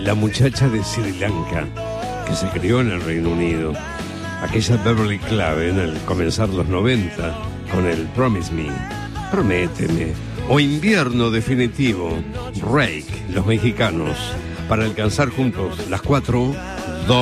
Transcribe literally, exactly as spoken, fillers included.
La muchacha de Sri Lanka, que se crió en el Reino Unido. Aquella Beverly Clave en el comenzar los noventa, con el Promise Me, Prométeme. O Invierno Definitivo, Rake, los mexicanos, para alcanzar juntos las cuatro